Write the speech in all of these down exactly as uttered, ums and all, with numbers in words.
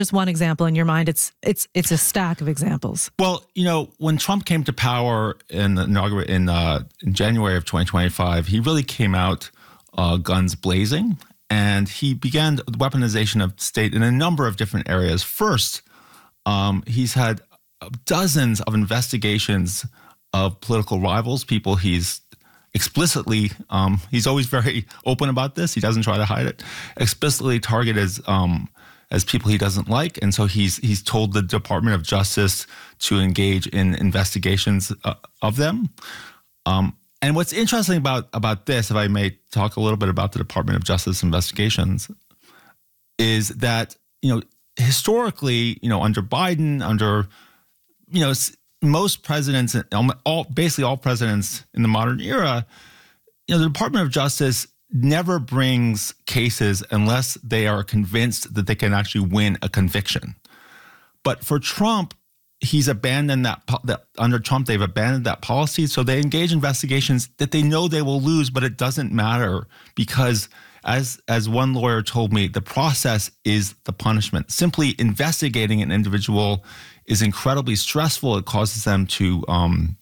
Just one example in your mind. It's it's it's a stack of examples. Well, you know, when Trump came to power in inaugurate in, uh, in January of twenty twenty-five, he really came out uh, guns blazing, and he began the weaponization of state in a number of different areas. First, um, he's had dozens of investigations of political rivals, people he's explicitly, um, he's always very open about this. He doesn't try to hide it. Explicitly targeted as um, as people he doesn't like, and so he's he's told the Department of Justice to engage in investigations uh, of them. Um, and what's interesting about about this, if I may talk a little bit about the Department of Justice investigations, is that you know historically, you know under Biden, under you know. most presidents, all basically all presidents in the modern era, you know, the Department of Justice never brings cases unless they are convinced that they can actually win a conviction. But for Trump, he's abandoned that, that under Trump, they've abandoned that policy. So they engage investigations that they know they will lose, but it doesn't matter because as as one lawyer told me, the process is the punishment. Simply investigating an individual is incredibly stressful. It causes them to um,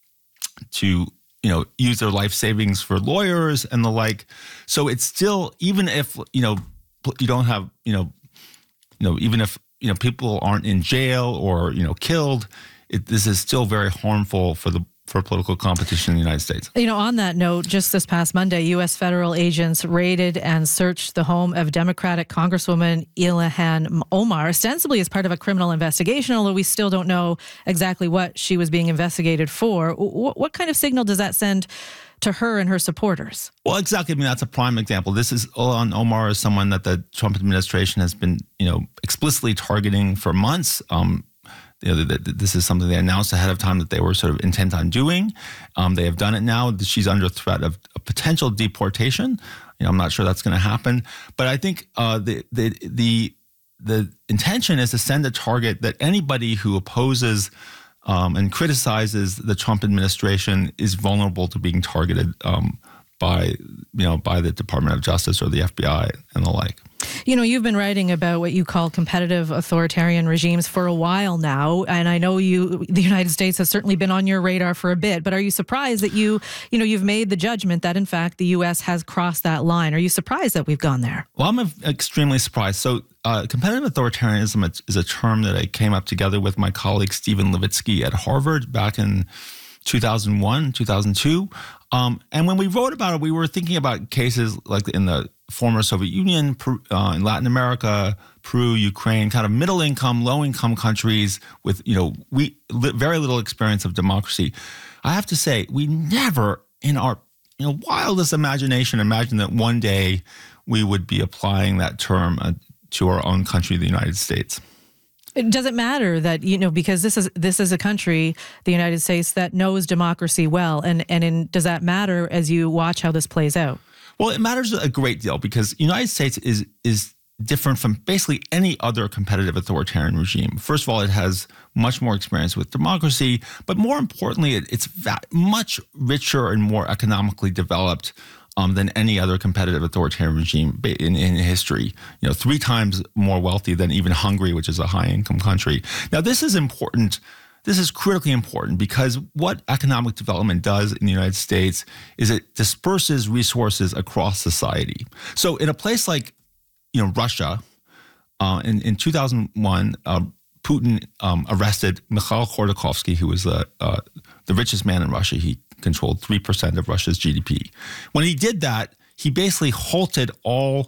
to you know use their life savings for lawyers and the like. So it's still, even if you know you don't have you know you know even if you know people aren't in jail or you know killed, it, this is still very harmful for the for political competition in the United States. You know, on that note, just this past Monday, U S federal agents raided and searched the home of Democratic Congresswoman Ilhan Omar, ostensibly as part of a criminal investigation, although we still don't know exactly what she was being investigated for. What kind of signal does that send to her and her supporters? Well, exactly. I mean, that's a prime example. This is Ilhan Omar is someone that the Trump administration has been, you know, explicitly targeting for months. Um, You know, this is something they announced ahead of time that they were sort of intent on doing. Um, they have done it now. She's under threat of a potential deportation. You know, I'm not sure that's going to happen. But I think uh, the the the the intention is to send a target that anybody who opposes um, and criticizes the Trump administration is vulnerable to being targeted um, by you know by the Department of Justice or the F B I and the like. You know, you've been writing about what you call competitive authoritarian regimes for a while now, and I know you, the United States has certainly been on your radar for a bit, but are you surprised that you, you know, you've made the judgment that in fact the U S has crossed that line? Are you surprised that we've gone there? Well, I'm extremely surprised. So uh, competitive authoritarianism is a term that I came up together with my colleague Stephen Levitsky at Harvard back in two thousand one, two thousand two. Um, and when we wrote about it, we were thinking about cases like in the former Soviet Union, uh, in Latin America, Peru, Ukraine, kind of middle-income, low-income countries with, you know, we li- very little experience of democracy. I have to say, we never in our you know wildest imagination imagined that one day we would be applying that term uh, to our own country, the United States. Does it matter that, you know, because this is this is a country, the United States, that knows democracy well, and and in, does that matter as you watch how this plays out? Well, it matters a great deal because the United States is is different from basically any other competitive authoritarian regime. First of all, it has much more experience with democracy, but more importantly, it, it's va- much richer and more economically developed um, than any other competitive authoritarian regime in, in history. You know, three times more wealthy than even Hungary, which is a high-income country. Now, this is important. This is critically important because what economic development does in the United States is it disperses resources across society. So in a place like, you know, Russia, uh, in, in two thousand one, uh, Putin um, arrested Mikhail Khodorkovsky, who was the, uh, the richest man in Russia. He controlled three percent of Russia's G D P. When he did that, he basically halted all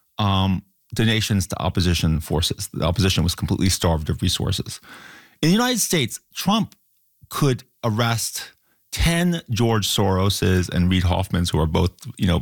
um, donations to opposition forces. The opposition was completely starved of resources. In the United States, Trump could arrest ten George Soroses and Reid Hoffmans, who are both, you know,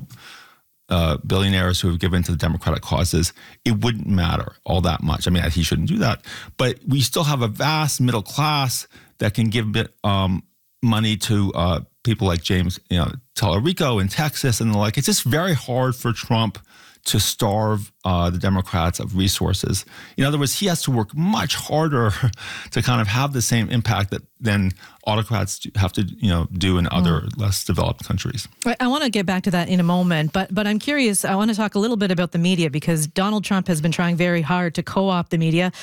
uh, billionaires who have given to the Democratic causes. It wouldn't matter all that much. I mean, he shouldn't do that. But we still have a vast middle class that can give um, money to uh, people like James, you know, Tallarico in Texas and the like. It's just very hard for Trump to starve uh, the Democrats of resources. In other words, he has to work much harder to kind of have the same impact that than autocrats have to, you know, do in other mm. less developed countries. I want to get back to that in a moment, but but I'm curious. I want to talk a little bit about the media because Donald Trump has been trying very hard to co-opt the media.